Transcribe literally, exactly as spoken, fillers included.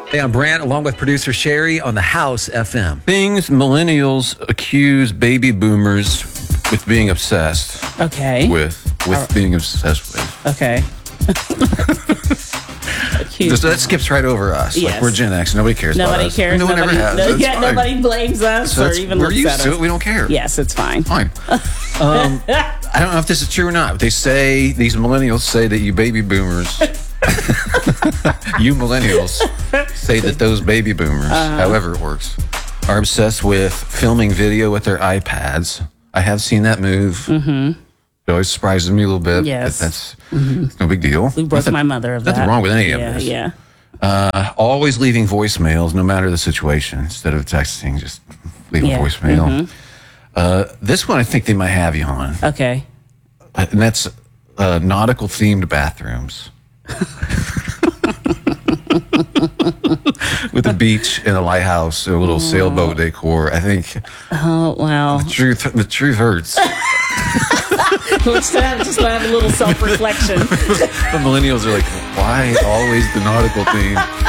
Hey, I'm Brant, along with producer Sherry on the House F M. Things millennials accuse baby boomers with being obsessed Okay. with, with being obsessed with. Okay. Just, that skips right over us. Yes. Like, we're Gen X. Nobody cares Nobody about us. cares. No one nobody, ever has. no, That's yeah, fine. nobody blames us So or that's- even we're looks used at to us. it. We don't care. Yes, it's fine. Fine. um, I don't know if this is true or not, but they say, these millennials say that you baby boomers, you millennials say that those baby boomers, Uh-huh. however it works, are obsessed with filming video with their iPads. I have seen that move. Mm-hmm. It always surprises me a little bit. Yes. But that's it's no big deal. We broke my mother of nothing that. wrong with any of yeah, this. Yeah. Uh, always leaving voicemails, no matter the situation. Instead of texting, just leave Yeah. a voicemail. Mhm. Uh, this one I think they might have you on. Okay. And that's uh, nautical themed bathrooms. With a beach and a lighthouse and a little sailboat decor. I think Oh, wow. the truth the truth hurts. Let's have, just have a little self-reflection. The millennials are like, why always the nautical theme?